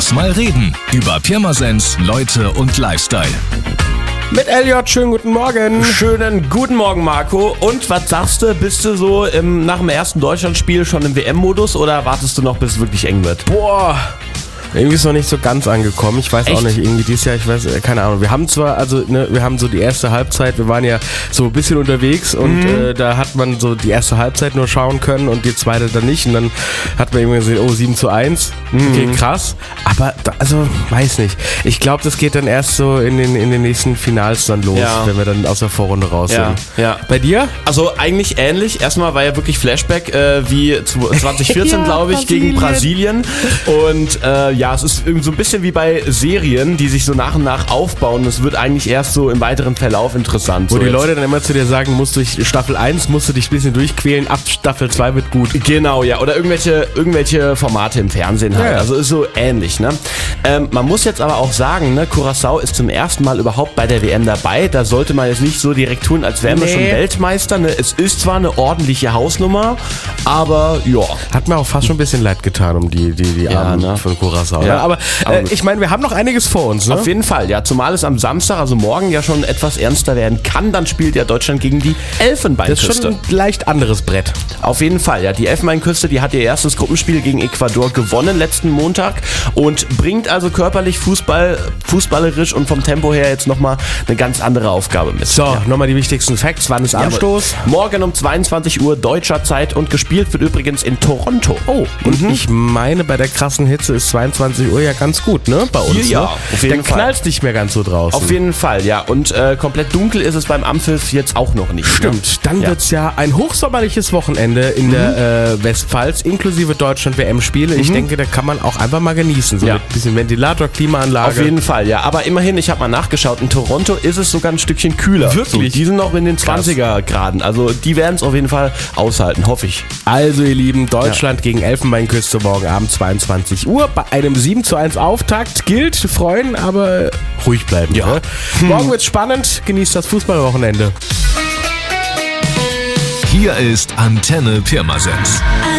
Lass mal reden. Über Pirmasens, Leute und Lifestyle. Mit Elliot, schönen guten Morgen. Schönen guten Morgen, Marco. Und was sagst du? Bist du so nach dem ersten Deutschlandspiel schon im WM-Modus oder wartest du noch, bis es wirklich eng wird? Boah, irgendwie ist noch nicht so ganz angekommen. Ich weiß Echt? auch nicht, irgendwie dieses Jahr, ich weiß, keine Ahnung. Wir haben zwar, wir haben so die erste Halbzeit, wir waren ja so ein bisschen unterwegs und da hat man so die erste Halbzeit nur schauen können und die zweite dann nicht. Und dann hat man irgendwie gesehen, 7:1, okay, krass. Aber, weiß nicht. Ich glaube, das geht dann erst so in den nächsten Finals dann los, wenn wir dann aus der Vorrunde raus sind. Ja. Bei dir? Also eigentlich ähnlich. Erstmal war ja wirklich Flashback wie 2014, glaube ich, gegen Brasilien. Und es ist irgendwie so ein bisschen wie bei Serien, die sich so nach und nach aufbauen. Es wird eigentlich erst so im weiteren Verlauf interessant. Wo so die jetzt. Leute dann immer zu dir sagen, durch Staffel 1 musst du dich ein bisschen durchquälen, ab Staffel 2 wird gut. Genau, ja. Oder irgendwelche Formate im Fernsehen halt. Ja. Also ist so ähnlich, ne? Man muss jetzt aber auch sagen, ne, Curaçao ist zum ersten Mal überhaupt bei der WM dabei. Da sollte man jetzt nicht so direkt tun, als wären wir schon Weltmeister. Ne? Es ist zwar eine ordentliche Hausnummer, aber ja. Hat mir auch fast schon ein bisschen leid getan um die Armen von Curaçao. Ja. Aber ich meine, wir haben noch einiges vor uns. Ne? Auf jeden Fall, ja. Zumal es am Samstag, also morgen, ja schon etwas ernster werden kann. Dann spielt ja Deutschland gegen die Elfenbeinküste. Das ist schon ein leicht anderes Brett. Auf jeden Fall, ja. Die Elfenbeinküste, die hat ihr erstes Gruppenspiel gegen Ecuador gewonnen letzten Montag und bringt also körperlich fußballerisch und vom Tempo her jetzt nochmal eine ganz andere Aufgabe mit. So, nochmal die wichtigsten Facts. Wann ist Anstoß? Morgen um 22 Uhr deutscher Zeit und gespielt wird übrigens in Toronto. Oh, und ich meine, bei der krassen Hitze ist 22 Uhr ja ganz gut, ne? Bei uns. Ja, ne? auf jeden Dann Fall. knallt es nicht mehr ganz so draußen. Auf jeden Fall, ja. Und komplett dunkel ist es beim Ampfiff jetzt auch noch nicht. Stimmt, dann Ja. wird's ja ein hochsommerliches Wochenende in der Westpfalz, inklusive Deutschland-WM-Spiele. Ich denke, da kann man auch einfach mal genießen. So Ja. mit ein bisschen Ventilator, Klimaanlage. Auf jeden Fall, ja. Aber immerhin, ich habe mal nachgeschaut, in Toronto ist es sogar ein Stückchen kühler. Wirklich? So, die sind noch in den 20er Graden. Also die werden es auf jeden Fall aushalten, hoffe ich. Also ihr Lieben, Deutschland gegen Elfenbeinküste morgen Abend 22 Uhr. Bei einem 7:1 Auftakt gilt, freuen, aber ruhig bleiben. Ja. Ne? Morgen wird's spannend, genießt das Fußballwochenende. Hier ist Antenne Pirmasens.